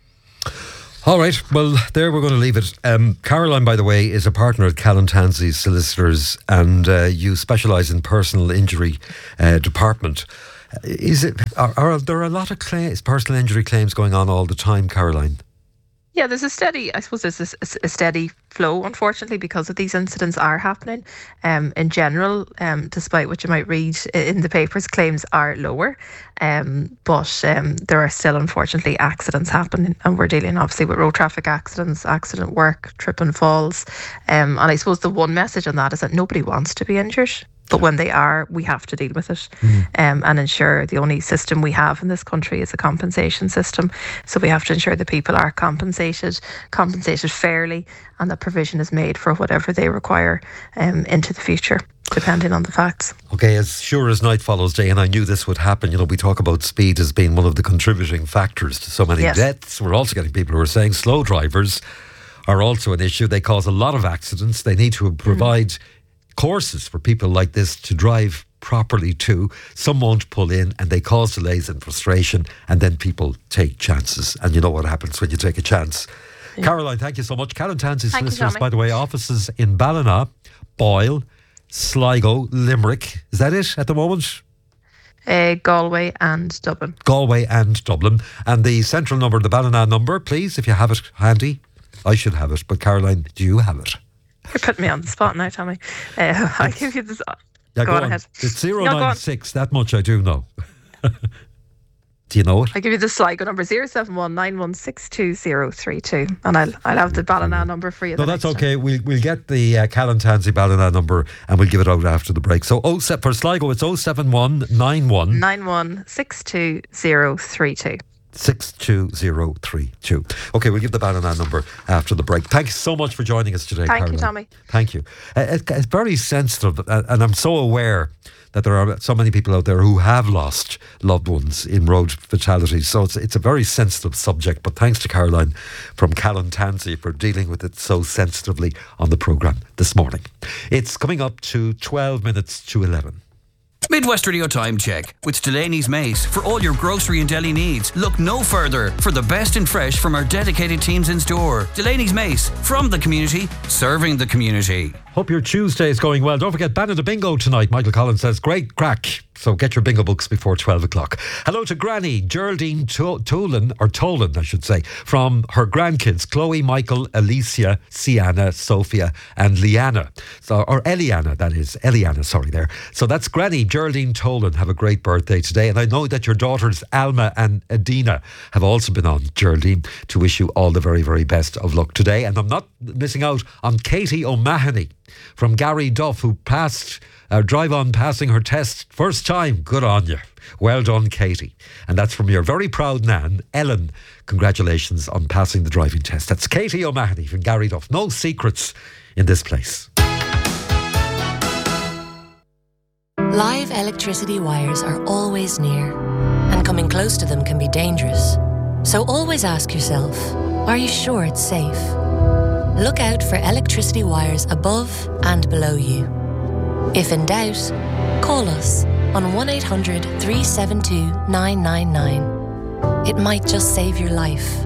Speaker 6: All right, well, there we're going to leave it. Um, Caroline, by the way, is a partner at Callan Tansey Solicitors, and uh, you specialise in personal injury uh, department. Is it? Are, are there a lot of claims, personal injury claims going on all the time, Caroline?
Speaker 17: Yeah, there's a steady, I suppose there's a, a steady flow, unfortunately, because of these incidents are happening. Um, in general, um, despite what you might read in the papers, claims are lower. Um, but um, there are still, unfortunately, accidents happening. And we're dealing, obviously, with road traffic accidents, accident work, trip and falls. Um, and I suppose the one message on that is that nobody wants to be injured. But when they are, we have to deal with it mm. um, and ensure the only system we have in this country is a compensation system. So we have to ensure that people are compensated, compensated fairly, and that provision is made for whatever they require um, into the future, depending on the facts.
Speaker 6: Okay, as sure as night follows day, and I knew this would happen, you know, we talk about speed as being one of the contributing factors to so many yes. deaths. We're also getting people who are saying slow drivers are also an issue. They cause a lot of accidents. They need to provide mm. courses for people like this to drive properly too. Some won't pull in and they cause delays and frustration, and then people take chances, and you know what happens when you take a chance. Yeah. Caroline, thank you so much. Callan Tansey Solicitors, by the way, offices in Ballina, Boyle, Sligo, Limerick. Is that it at the moment?
Speaker 17: Uh, Galway and Dublin.
Speaker 6: Galway and Dublin. And the central number, the Ballina number, please, if you have it handy. I should have it, but Caroline, do you have it?
Speaker 17: You're putting me on the spot now, Tommy. Uh, I'll give you this.
Speaker 6: Yeah,
Speaker 17: go,
Speaker 6: go
Speaker 17: on,
Speaker 6: on
Speaker 17: ahead.
Speaker 6: It's zero nine six, that much I do know. Do you know it?
Speaker 17: I'll give you the Sligo number, zero seven one nine one six two zero three two, and I'll I'll have the Ballina number for you.
Speaker 6: No, that's okay. We'll, we'll get the uh, Callan Tansey Ballina number and we'll give it out after the break. So oh, for Sligo, it's oh seven one nine one
Speaker 17: nine one six two zero three two.
Speaker 6: six two zero three two. Okay, we'll give the Ballina number after the break. Thanks so much for joining us today,
Speaker 17: Thank
Speaker 6: Caroline.
Speaker 17: you, Tommy.
Speaker 6: Thank you. Uh, it, it's very sensitive, uh, and I'm so aware that there are so many people out there who have lost loved ones in road fatalities. So it's it's a very sensitive subject. But thanks to Caroline from Callan Tansey for dealing with it so sensitively on the programme this morning. It's coming up to twelve minutes to eleven.
Speaker 2: Midwest Radio Time Check with Delaney's Mace. For all your grocery and deli needs, look no further for the best in fresh from our dedicated teams in store. Delaney's Mace, from the community, serving the community.
Speaker 6: Hope your Tuesday is going well. Don't forget Bannon the Bingo tonight. Michael Collins says, great crack. So get your bingo books before twelve o'clock. Hello to Granny Geraldine to- Tolan, or Tolan I should say, from her grandkids, Chloe, Michael, Alicia, Sienna, Sophia and Liana. So, or Eliana, that is. Eliana, sorry there. So that's Granny Geraldine Tolan. Have a great birthday today. And I know that your daughters Alma and Adina have also been on, Geraldine, to wish you all the very, very best of luck today. And I'm not missing out on Katie O'Mahony from Gary Duff, who passed uh, drive on passing her test first time. Good on you. Well done, Katie. And that's from your very proud nan, Ellen. Congratulations on passing the driving test. That's Katie O'Mahony from Gary Duff. No secrets in this place.
Speaker 18: Live electricity wires are always near, and coming close to them can be dangerous. So always ask yourself, are you sure it's safe? Look out for electricity wires above and below you. If in doubt, call us on one eight hundred three seven two nine nine nine. It might just save your life.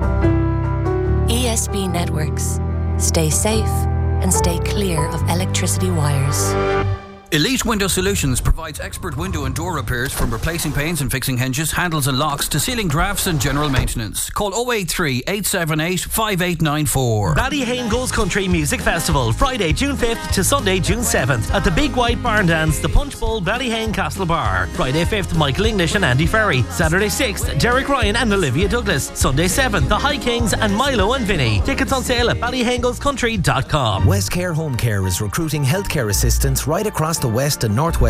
Speaker 18: E S B Networks. Stay safe and stay clear of electricity wires.
Speaker 2: Elite Window Solutions provides expert window and door repairs, from replacing panes and fixing hinges, handles and locks to sealing drafts and general maintenance. Call oh eight three, eight seven eight, five eight nine four.
Speaker 12: Ballyhane Goes Country Music Festival, Friday, June fifth to Sunday, June seventh at the Big White Barn Dance, the Punch Bowl, Ballyhane Castle Bar. Friday fifth, Michael English and Andy Ferry. Saturday sixth, Derek Ryan and Olivia Douglas. Sunday seventh, the High Kings and Milo and Vinny. Tickets on sale at ballyhane goes country dot com.
Speaker 19: West Care Home Care is recruiting healthcare assistants right across the west and northwest of Ireland.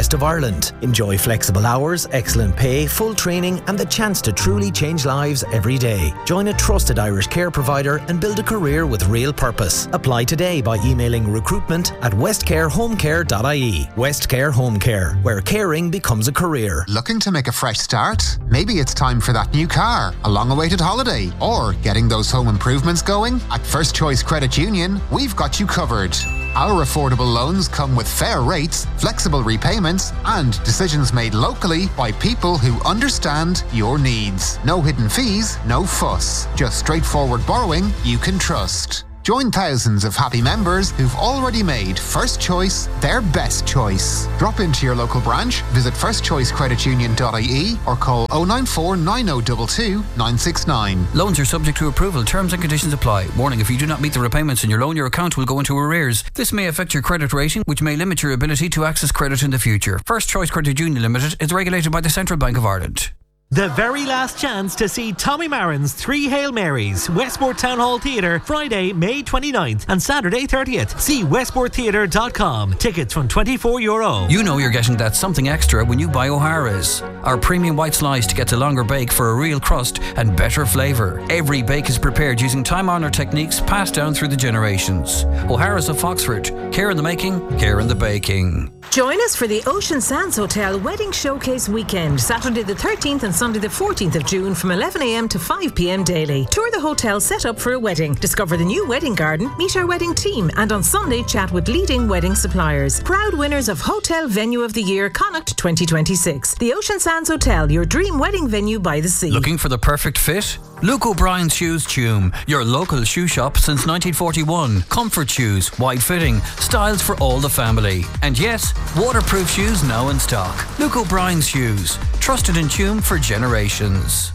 Speaker 19: Ireland. Enjoy flexible hours, excellent pay, full training and the chance to truly change lives every day. Join a trusted Irish care provider and build a career with real purpose. Apply today by emailing recruitment at westcarehomecare dot I E. Westcare Home Care, where caring becomes a career.
Speaker 8: Looking to make a fresh start? Maybe it's time for that new car, a long-awaited holiday, or getting those home improvements going? At First Choice Credit Union, we've got you covered. Our affordable loans come with fair rates, flexible repayments, and decisions made locally by people who understand your needs. No hidden fees, no fuss. Just straightforward borrowing you can trust. Join thousands of happy members who've already made First Choice their best choice. Drop into your local branch, visit first choice credit union dot I E or call oh nine four nine oh two two nine six nine.
Speaker 2: Loans are subject to approval. Terms and conditions apply. Warning, if you do not meet the repayments in your loan, your account will go into arrears. This may affect your credit rating, which may limit your ability to access credit in the future. First Choice Credit Union Limited is regulated by the Central Bank of Ireland.
Speaker 12: The very last chance to see Tommy Marin's Three Hail Marys, Westport Town Hall Theatre, Friday, May twenty-ninth and Saturday thirtieth. See westport theatre dot com. Tickets from twenty-four euro.
Speaker 2: You know you're getting that something extra when you buy O'Hara's. Our premium white slice gets a longer bake for a real crust and better flavour. Every bake is prepared using time-honoured techniques passed down through the generations. O'Hara's of Foxford. Care in the making, care in the baking.
Speaker 10: Join us for the Ocean Sands Hotel Wedding Showcase Weekend, Saturday the thirteenth and Sunday the fourteenth of June from eleven a m to five p m daily. Tour the hotel set up for a wedding, discover the new wedding garden, meet our wedding team, and on Sunday chat with leading wedding suppliers. Proud winners of Hotel Venue of the Year Connacht twenty twenty-six. The Ocean Sands Hotel, your dream wedding venue by the sea.
Speaker 2: Looking for the perfect fit? Luke O'Brien's Shoes Tume, your local shoe shop since nineteen forty-one. Comfort shoes, wide fitting, styles for all the family. And yes, waterproof shoes now in stock. Luke O'Brien's Shoes, trusted in Tume for generations.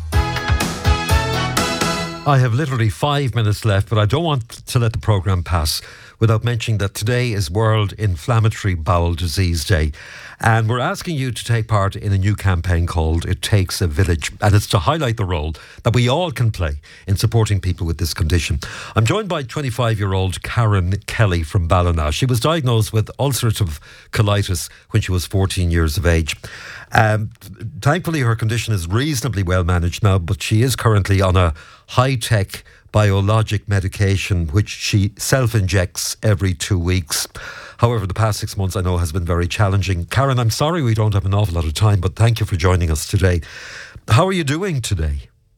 Speaker 6: I have literally five minutes left, but I don't want to let the programme pass without mentioning that today is World Inflammatory Bowel Disease Day. And we're asking you to take part in a new campaign called It Takes a Village. And it's to highlight the role that we all can play in supporting people with this condition. I'm joined by twenty-five-year-old Karen Kelly from Ballina. She was diagnosed with ulcerative colitis when she was fourteen years of age. Um, thankfully, her condition is reasonably well managed now, but she is currently on a high-tech biologic medication which she self-injects every two weeks. However, the past six months I know has been very challenging. Karen, I'm sorry we don't have an awful lot of time, but thank you for joining us today. How are you doing today?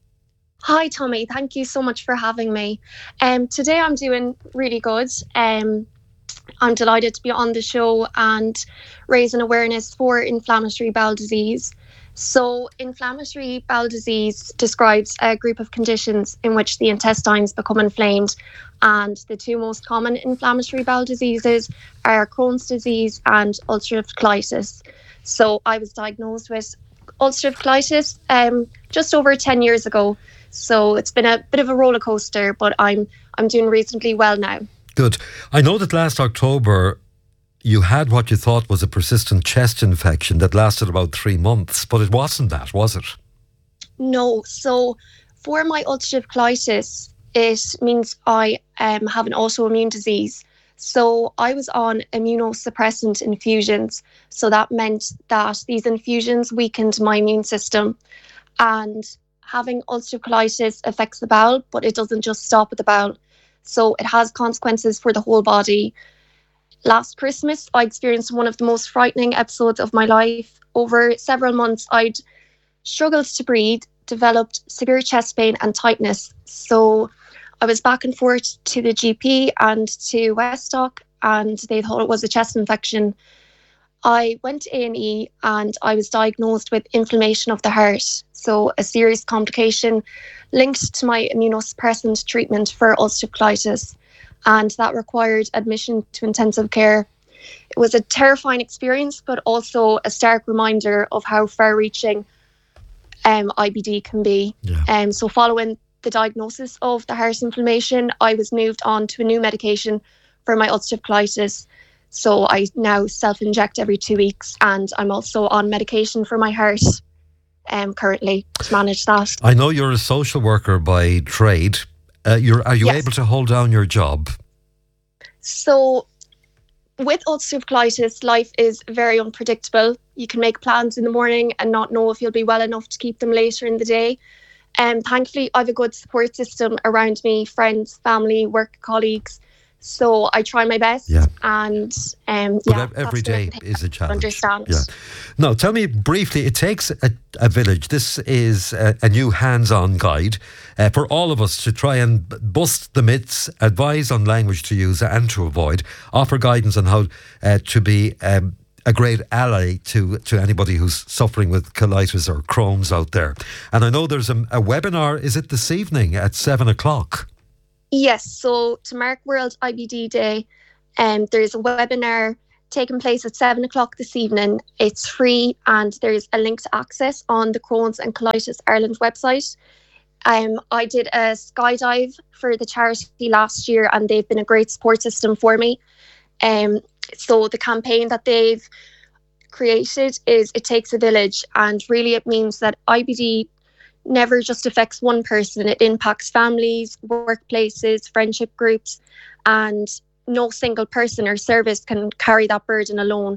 Speaker 20: Hi, Tommy. Thank you so much for having me. Um, today I'm doing really good. Um, I'm delighted to be on the show and raising awareness for inflammatory bowel disease. So, inflammatory bowel disease describes a group of conditions in which the intestines become inflamed, and the two most common inflammatory bowel diseases are Crohn's disease and ulcerative colitis. So, I was diagnosed with ulcerative colitis um, just over ten years ago. So, it's been a bit of a roller coaster, but I'm I'm doing reasonably well now.
Speaker 6: Good. I know that last October you had what you thought was a persistent chest infection that lasted about three months, but it wasn't that, was it?
Speaker 20: No. So for my ulcerative colitis, it means I um, have an autoimmune disease. So I was on immunosuppressant infusions. So that meant that these infusions weakened my immune system. And having ulcerative colitis affects the bowel, but it doesn't just stop at the bowel. So it has consequences for the whole body. Last Christmas, I experienced one of the most frightening episodes of my life. Over several months, I'd struggled to breathe, developed severe chest pain and tightness. So I was back and forth to the G P and to Westock, and they thought it was a chest infection. I went to A and E and I was diagnosed with inflammation of the heart. So a serious complication linked to my immunosuppressant treatment for ulcerative colitis. And that required admission to intensive care. It was a terrifying experience, but also a stark reminder of how far-reaching um, I B D can be. Yeah. Um, so following the diagnosis of the heart inflammation, I was moved on to a new medication for my ulcerative colitis. So I now self-inject every two weeks, and I'm also on medication for my heart um, currently to manage that.
Speaker 6: I know you're a social worker by trade. Uh, you're, are you yes. able to hold down your job?
Speaker 20: So with ulcerative colitis, life is very unpredictable. You can make plans in the morning and not know if you'll be well enough to keep them later in the day. And um, thankfully, I have a good support system around me, friends, family, work colleagues. So I try my best,
Speaker 6: yeah.
Speaker 20: and um,
Speaker 6: but
Speaker 20: yeah,
Speaker 6: every day is a challenge.
Speaker 20: Understand?
Speaker 6: Yeah. Now, tell me briefly. It takes a, a village. This is a, a new hands-on guide uh, for all of us to try and bust the myths, advise on language to use and to avoid, offer guidance on how uh, to be um, a great ally to to anybody who's suffering with colitis or Crohn's out there. And I know there's a, a webinar. Is it this evening at seven o'clock?
Speaker 20: Yes, so to mark World I B D Day, um, there's a webinar taking place at seven o'clock this evening. It's free and there's a link to access on the Crohn's and Colitis Ireland website. Um, I did a skydive for the charity last year and they've been a great support system for me. Um, so the campaign that they've created is It Takes a Village, and really it means that I B D never just affects one person. It impacts families, workplaces, friendship groups, and no single person or service can carry that burden alone.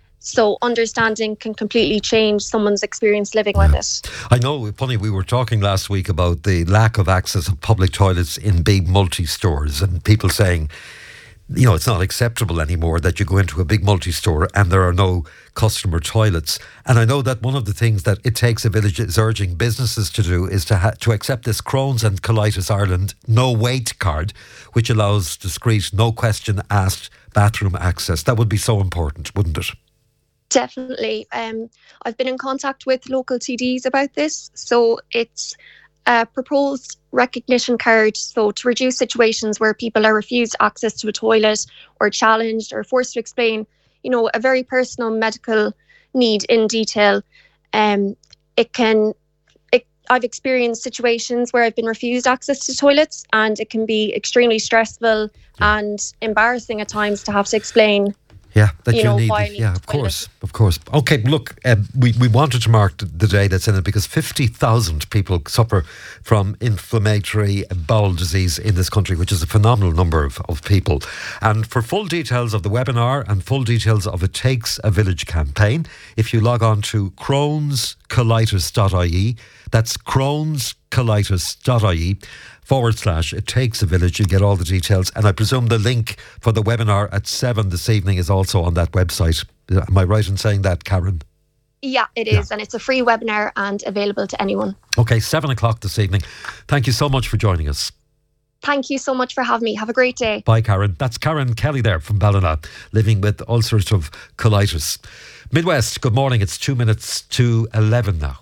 Speaker 20: So understanding can completely change someone's experience living with it.
Speaker 6: I know, funny, we were talking last week about the lack of access of public toilets in big multi-stores, and people saying, you know, it's not acceptable anymore that you go into a big multi-store and there are no customer toilets. And I know that one of the things that It Takes a Village is urging businesses to do is to ha- to accept this Crohn's and Colitis Ireland no wait card, which allows discreet, no question asked bathroom access. That would be so important, wouldn't it?
Speaker 20: Definitely. Um, I've been in contact with local T Ds about this. So it's a proposed recognition card, so to reduce situations where people are refused access to a toilet or challenged or forced to explain, you know, a very personal medical need in detail. Um, it can, it, I've experienced situations where I've been refused access to toilets, and it can be extremely stressful and embarrassing at times to have to explain.
Speaker 6: Yeah, that
Speaker 20: you,
Speaker 6: you
Speaker 20: know,
Speaker 6: need.
Speaker 20: why I
Speaker 6: it.
Speaker 20: need
Speaker 6: Yeah, of course, of course. Okay, look, um, we we wanted to mark the day that's in it because fifty thousand people suffer from inflammatory bowel disease in this country, which is a phenomenal number of, of people. And for full details of the webinar and full details of It Takes a Village campaign, if you log on to crohns colitis dot I E, that's crohns colitis dot I E forward slash It Takes a Village, you get all the details. And I presume the link for the webinar at seven this evening is also on that website. Am I right in saying that, Karen?
Speaker 20: Yeah, it is. Yeah. And it's a free webinar and available to anyone.
Speaker 6: Okay, seven o'clock this evening. Thank you so much for joining us.
Speaker 20: Thank you so much for having me. Have a great day.
Speaker 6: Bye, Karen. That's Karen Kelly there from Ballina, living with ulcerative colitis. Midwest, good morning. It's two minutes to eleven now.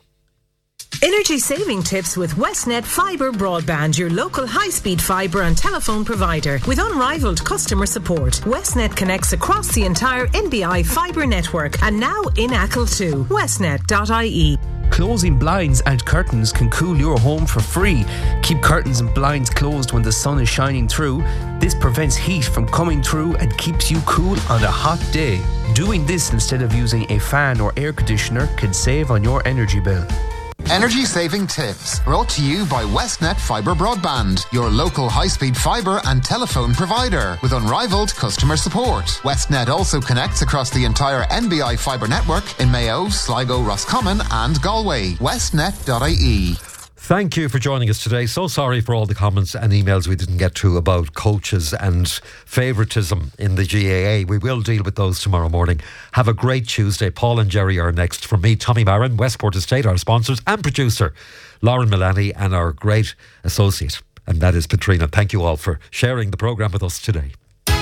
Speaker 10: Energy saving tips with Westnet Fibre Broadband, your local high-speed fibre and telephone provider. With unrivaled customer support, Westnet connects across the entire N B I fibre network and now in Achill too. westnet dot I E.
Speaker 13: Closing blinds and curtains can cool your home for free. Keep curtains and blinds closed when the sun is shining through. This prevents heat from coming through and keeps you cool on a hot day. Doing this instead of using a fan or air conditioner can save on your energy bill.
Speaker 8: Energy saving tips brought to you by Westnet Fibre Broadband, your local high-speed fibre and telephone provider with unrivaled customer support. Westnet also connects across the entire N B I fibre network in Mayo, Sligo, Roscommon and Galway. westnet dot I E.
Speaker 6: Thank you for joining us today. So sorry for all the comments and emails we didn't get to about coaches and favouritism in the G A A. We will deal with those tomorrow morning. Have a great Tuesday. Paul and Jerry are next. From me, Tommy Barron, Westport Estate, our sponsors, and producer, Lauren Milani, and our great associate, and that is Katrina. Thank you all for sharing the programme with us today.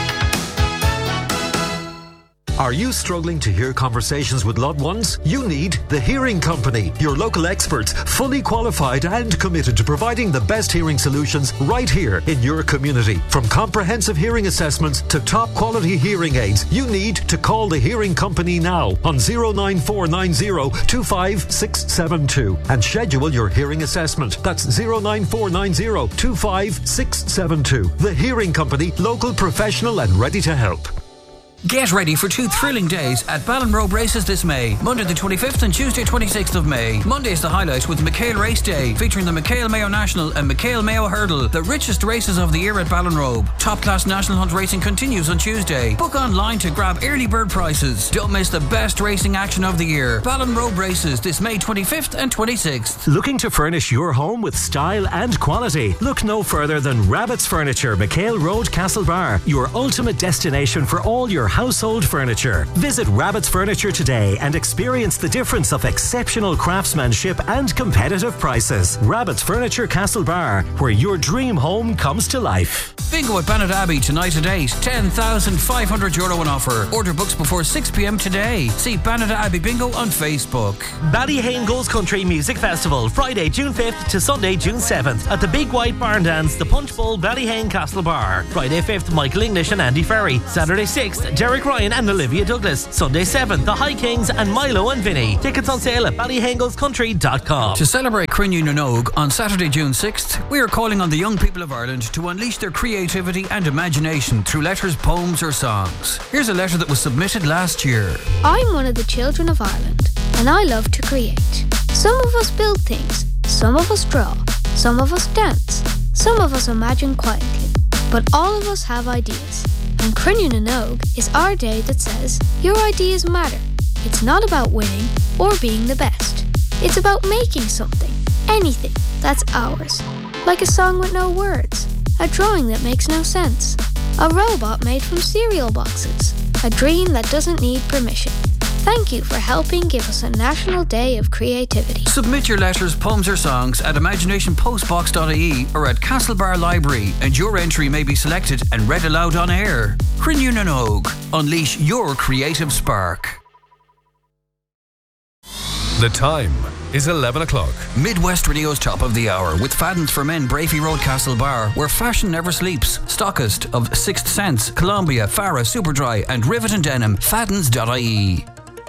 Speaker 6: Are you struggling to hear conversations with loved ones? You need The Hearing Company, your local experts, fully qualified and committed to providing the best hearing solutions right here in your community. From comprehensive hearing assessments to top quality hearing aids, you need to call The Hearing Company now on zero nine four nine zero two five six seven two and schedule your hearing assessment. That's zero nine four nine zero two five six seven two. The Hearing Company, local, professional and ready to help.
Speaker 2: Get ready for two thrilling days at Ballinrobe Races this May, Monday the twenty-fifth and Tuesday twenty-sixth of May. Monday is the highlight with McHale Race Day, featuring the McHale Mayo National and McHale Mayo Hurdle, the richest races of the year at Ballinrobe. Top class national hunt racing continues on Tuesday. Book online to grab early bird prices. Don't miss the best racing action of the year. Ballinrobe Races this May twenty-fifth and twenty-sixth.
Speaker 16: Looking to furnish your home with style and quality? Look no further than Rabbit's Furniture, McHale Road, Castlebar, your ultimate destination for all your household furniture. Visit Rabbit's Furniture today and experience the difference of exceptional craftsmanship and competitive prices. Rabbit's Furniture, Castlebar, where your dream home comes to life.
Speaker 2: Bingo at Bannet Abbey tonight at eight. ten thousand five hundred euro on offer. Order books before six p.m. today. See Bannet Abbey Bingo on Facebook.
Speaker 12: Ballyhane Goes Country Music Festival, Friday, June fifth to Sunday, June seventh at the Big White Barn Dance, the Punch Bowl, Ballyhane Castlebar. Friday fifth, Michael English and Andy Ferry. Saturday sixth, Derek Ryan and Olivia Douglas. Sunday seventh, the High Kings and Milo and Vinny. Tickets on sale at ballyhane goes country dot com.
Speaker 2: To celebrate Crinne Nonog on Saturday, June sixth, we are calling on the young people of Ireland to unleash their creativity and imagination through letters, poems or songs. Here's a letter that was submitted last year.
Speaker 21: I'm one of the children of Ireland and I love to create. Some of us build things, some of us draw, some of us dance, some of us imagine quietly, but all of us have ideas. And Crinne Nonog is our day that says, your ideas matter. It's not about winning or being the best. It's about making something, anything, that's ours. Like a song with no words, a drawing that makes no sense, a robot made from cereal boxes, a dream that doesn't need permission. Thank you for helping give us a National Day of Creativity.
Speaker 2: Submit your letters, poems or songs at imagination postbox dot I E or at Castlebar Library and your entry may be selected and read aloud on air. Crinne Nonog. Unleash your creative spark.
Speaker 5: The time is eleven o'clock.
Speaker 2: Midwest Radio's top of the hour with Fadden's for Men, Brafey Road, Castlebar, where fashion never sleeps. Stockist of Sixth Sense, Columbia, Farah, Superdry and Rivet and Denim. Faddens dot I E.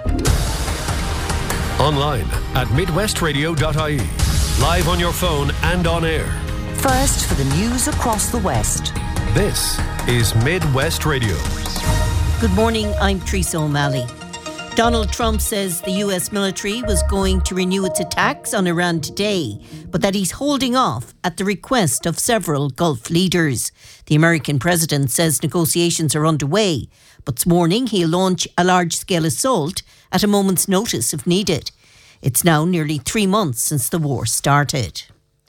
Speaker 5: Online at midwest radio dot I E. Live on your phone and on air.
Speaker 22: First for the news across the West.
Speaker 5: This is Midwest Radio.
Speaker 1: Good morning, I'm Teresa O'Malley. Donald Trump says the U S military was going to renew its attacks on Iran today, but that he's holding off at the request of several Gulf leaders. The American president says negotiations are underway, but this morning he'll launch a large-scale assault at a moment's notice if needed. It's now nearly three months since the war started.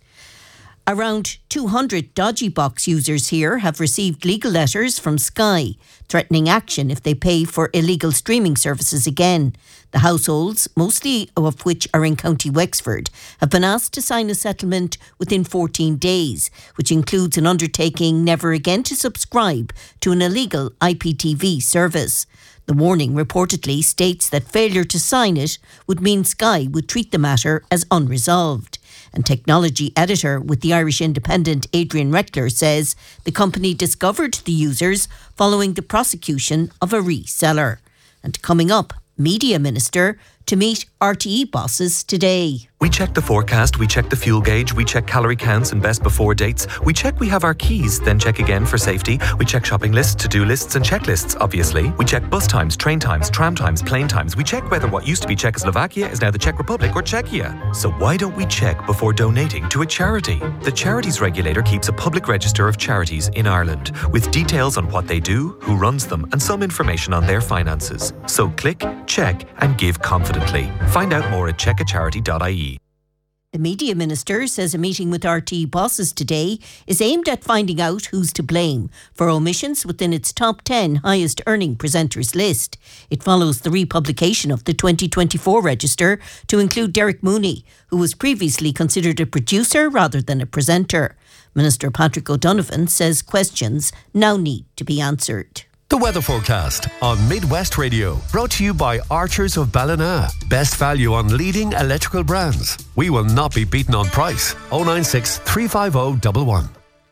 Speaker 1: Around two hundred Dodgy Box users here have received legal letters from Sky threatening action if they pay for illegal streaming services again. The households, mostly of which are in County Wexford, have been asked to sign a settlement within fourteen days, which includes an undertaking never again to subscribe to an illegal I P T V service. The warning reportedly states that failure to sign it would mean Sky would treat the matter as unresolved. And technology editor with the Irish Independent, Adrian Reckler, says the company discovered the users following the prosecution of a reseller. And coming up, Media Minister to meet R T E bosses today.
Speaker 23: We check the forecast, we check the fuel gauge, we check calorie counts and best before dates. We check we have our keys, then check again for safety. We check shopping lists, to-do lists and checklists, obviously. We check bus times, train times, tram times, plane times. We check whether what used to be Czechoslovakia is now the Czech Republic or Czechia. So why don't we check before donating to a charity? The Charities Regulator keeps a public register of charities in Ireland with details on what they do, who runs them and some information on their finances. So click, check and give confidently. Find out more at check a charity dot I E.
Speaker 1: The Media Minister says a meeting with R T E bosses today is aimed at finding out who's to blame for omissions within its top ten highest earning presenters list. It follows the republication of the twenty twenty-four register to include Derek Mooney, who was previously considered a producer rather than a presenter. Minister Patrick O'Donovan says questions now need to be answered.
Speaker 5: The weather forecast on Midwest Radio, brought to you by Archers of Ballina. Best value on leading electrical brands. We will not be beaten on price. oh nine six, three five oh, one one.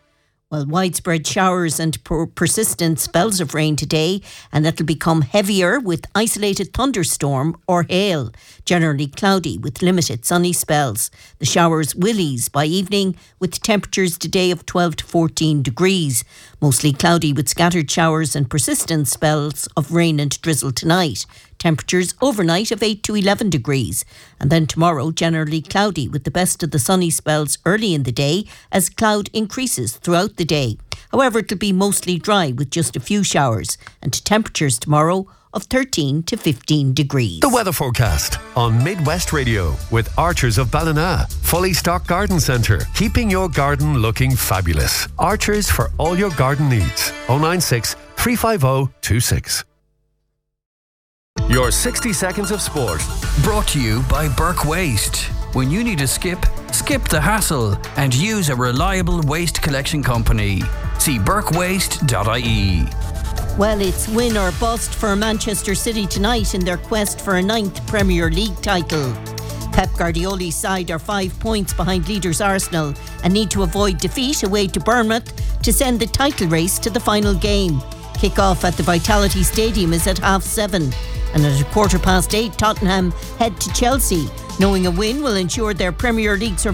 Speaker 1: Well, widespread showers and per- persistent spells of rain today, and that'll become heavier with isolated thunderstorm or hail. Generally cloudy with limited sunny spells. The showers will ease by evening with temperatures today of twelve to fourteen degrees. Mostly cloudy with scattered showers and persistent spells of rain and drizzle tonight. Temperatures overnight of eight to eleven degrees. And then tomorrow, generally cloudy with the best of the sunny spells early in the day as cloud increases throughout the day. However, it'll be mostly dry with just a few showers. And temperatures tomorrow of thirteen to fifteen degrees.
Speaker 5: The weather forecast on Midwest Radio with Archers of Ballina. Fully stocked garden centre, keeping your garden looking fabulous. Archers for all your garden needs. oh nine six, three five oh, two six. Your sixty seconds of sport.
Speaker 2: Brought to you by Burke Waste. When you need a skip, skip the hassle and use a reliable waste collection company. See burke waste dot I E.
Speaker 1: Well, it's win or bust for Manchester City tonight in their quest for a ninth Premier League title. Pep Guardiola's side are five points behind leaders Arsenal and need to avoid defeat away to Bournemouth to send the title race to the final game. Kick-off at the Vitality Stadium is at half seven. And at a quarter past eight, Tottenham head to Chelsea, knowing a win will ensure their Premier League survival.